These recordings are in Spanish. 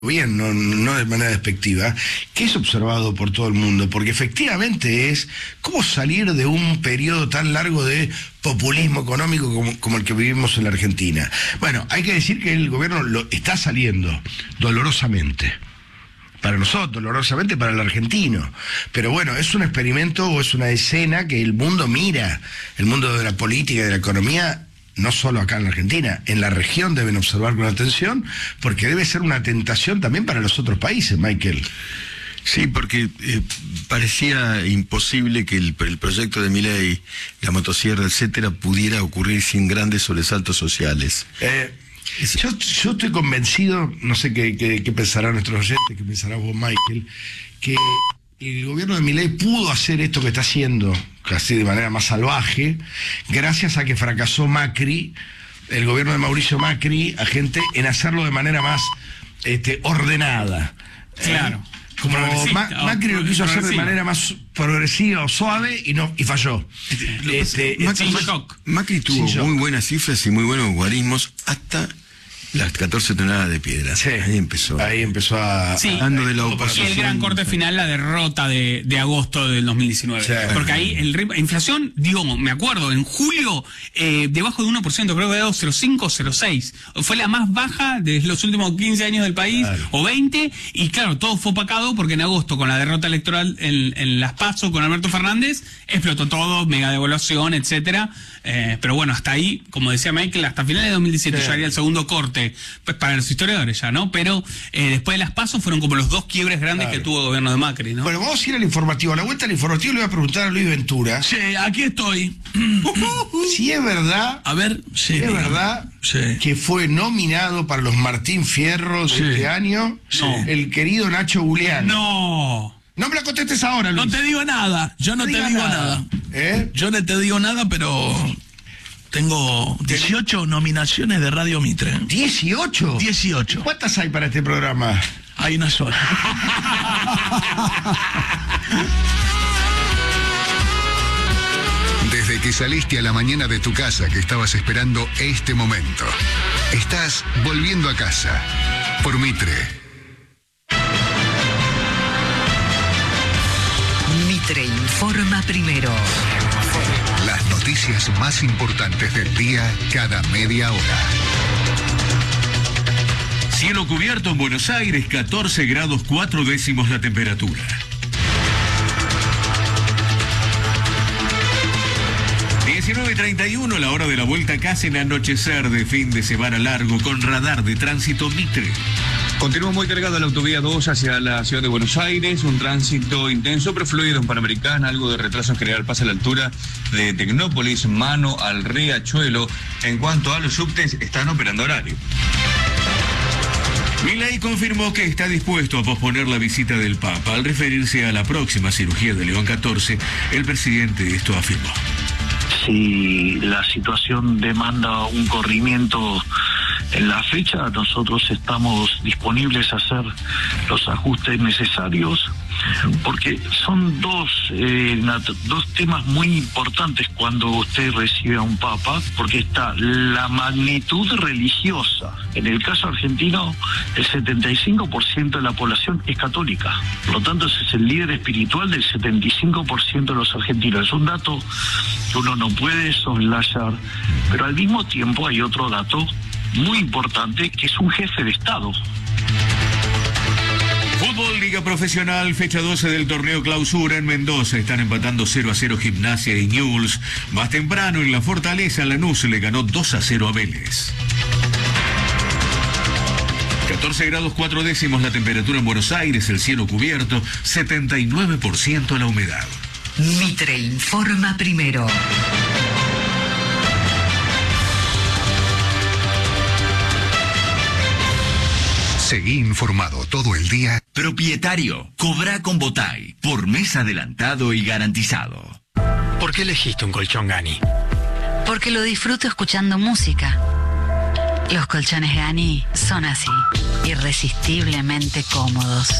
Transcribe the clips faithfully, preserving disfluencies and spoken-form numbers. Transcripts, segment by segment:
bien, no, no de manera despectiva, que es observado por todo el mundo, porque efectivamente es cómo salir de un periodo tan largo de populismo económico como, como el que vivimos en la Argentina. Bueno, hay que decir que el gobierno lo está saliendo dolorosamente. Para nosotros, dolorosamente para el argentino. Pero bueno, es un experimento o es una escena que el mundo mira, el mundo de la política y de la economía, no solo acá en la Argentina, en la región deben observar con atención, porque debe ser una tentación también para los otros países, Michael. Sí, porque eh, parecía imposible que el, el proyecto de Milei, la motosierra, etcétera, pudiera ocurrir sin grandes sobresaltos sociales. Eh, yo, yo estoy convencido, no sé qué, qué, qué pensarán nuestros oyentes, qué pensará vos, Michael, que el gobierno de Milei pudo hacer esto que está haciendo, casi de manera más salvaje, gracias a que fracasó Macri, el gobierno de Mauricio Macri, a gente en hacerlo de manera más este, ordenada. Claro. Eh, como Ma Macri lo quiso hacer de manera más progresiva o suave y no y falló. Este, Macri, Macri tuvo muy buenas cifras y muy buenos guarismos hasta las catorce toneladas de piedra. Sí. Ahí empezó. Ahí empezó a... Sí. Hablando de la oposición. El gran corte final, la derrota de, de agosto del dos mil diecinueve. Sí. Porque ahí el ritmo, inflación, digo, me acuerdo, en julio, eh, debajo de uno por ciento, creo que era cero coma cinco, cero coma seis. Fue la más baja de los últimos quince años del país, claro. O veinte. Y claro, todo fue opacado porque en agosto, con la derrota electoral en, en las PASO con Alberto Fernández, explotó todo, mega devaluación, etcétera. Eh, pero bueno, hasta ahí, como decía Michael, hasta finales de dos mil diecisiete sí. Ya haría el segundo corte, pues para los historiadores ya, ¿no? Pero eh, después de las PASO fueron como los dos quiebres grandes claro. que tuvo el gobierno de Macri, ¿no? Bueno, vamos a ir al informativo. A la vuelta al informativo le voy a preguntar a Luis Ventura. Sí, aquí estoy. Si es verdad, a ver, sí, si es dígame. verdad sí. que fue nominado para los Martín Fierros sí. de este año sí. el querido Nacho Julián. No. No me la contestes ahora, Luis. No te digo nada. Yo no, no te digo nada. nada. ¿Eh? Yo no te digo nada, pero tengo dieciocho nominaciones de Radio Mitre. ¿dieciocho? dieciocho. ¿Cuántas hay para este programa? Hay una sola. Desde que saliste a la mañana de tu casa, que estabas esperando este momento, estás volviendo a casa por Mitre. Mitre informa primero. Las noticias más importantes del día cada media hora. Cielo cubierto en Buenos Aires, catorce grados cuatro décimos la temperatura. diecinueve treinta y uno, la hora de la vuelta a casa en anochecer de fin de semana largo con radar de tránsito Mitre. Continúa muy cargada la autovía dos hacia la ciudad de Buenos Aires, un tránsito intenso pero fluido en Panamericana, algo de retraso en general pasa a la altura de Tecnópolis, mano al Riachuelo. En cuanto a los subtes, están operando horario. Milei confirmó que está dispuesto a posponer la visita del Papa. Al referirse a la próxima cirugía de León catorce, el presidente esto afirmó. Si la situación demanda un corrimiento en la fecha, nosotros estamos disponibles a hacer los ajustes necesarios, porque son dos, eh, dos temas muy importantes cuando usted recibe a un papa, porque está la magnitud religiosa. En el caso argentino, el setenta y cinco por ciento de la población es católica. Por lo tanto, ese es el líder espiritual del setenta y cinco por ciento de los argentinos. Es un dato que uno no puede soslayar, pero al mismo tiempo hay otro dato muy importante, que es un jefe de Estado. Fútbol, Liga Profesional, fecha doce del torneo Clausura en Mendoza. Están empatando cero a cero Gimnasia y Newell's. Más temprano en la Fortaleza, Lanús le ganó dos a cero a Vélez. catorce grados cuatro décimos la temperatura en Buenos Aires, el cielo cubierto, setenta y nueve por ciento la humedad. Mitre informa primero. Seguí informado todo el día. Propietario, cobra con Botay, por mes adelantado y garantizado. ¿Por qué elegiste un colchón Gani? Porque lo disfruto escuchando música. Los colchones Gani son así, irresistiblemente cómodos.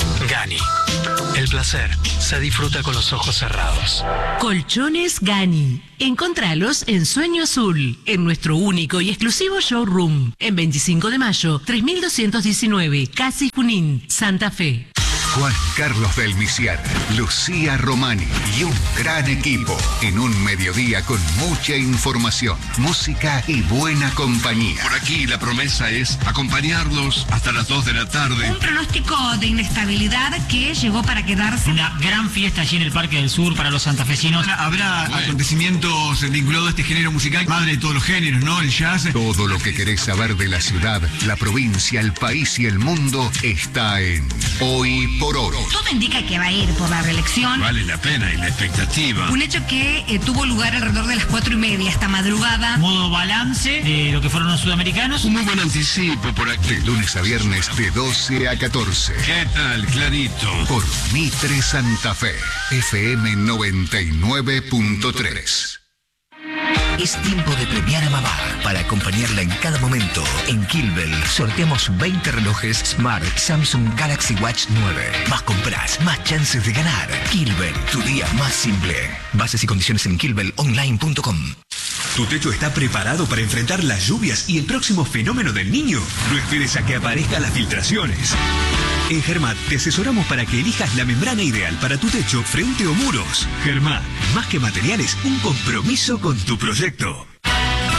Gani. El placer se disfruta con los ojos cerrados. Colchones Gani. Encontralos en Sueño Azul, en nuestro único y exclusivo showroom, en veinticinco de mayo, tres mil doscientos diecinueve, Casi Junín, Santa Fe. Juan Carlos del Misiar, Lucía Romani y un gran equipo en un mediodía con mucha información, música y buena compañía. Por aquí la promesa es acompañarlos hasta las dos de la tarde. Un pronóstico de inestabilidad que llegó para quedarse. Una gran fiesta allí en el Parque del Sur para los santafesinos. Habrá bueno. acontecimientos vinculados a este género musical, madre de todos los géneros, ¿no? El jazz. Todo lo que querés saber de la ciudad, la provincia, el país y el mundo está en Hoy por Hoy. Todo indica que va a ir por la reelección. Vale la pena y la expectativa. Un hecho que eh, tuvo lugar alrededor de las cuatro y media esta madrugada. Modo balance de lo que fueron los sudamericanos. Un muy buen anticipo por aquí. De lunes a viernes de doce a catorce. ¿Qué tal, Clarito? Por Mitre Santa Fe, F M noventa y nueve punto tres. Es tiempo de premiar a mamá para acompañarla en cada momento. En Kilbel sorteamos veinte relojes Smart Samsung Galaxy Watch nueve. Más compras, más chances de ganar. Kilbel, tu día más simple. Bases y condiciones en kilbel online punto com. ¿Tu techo está preparado para enfrentar las lluvias y el próximo fenómeno del Niño? No esperes a que aparezcan las filtraciones. En Germat te asesoramos para que elijas la membrana ideal para tu techo, frente o muros. Germat, más que materiales, un compromiso con tu proyecto.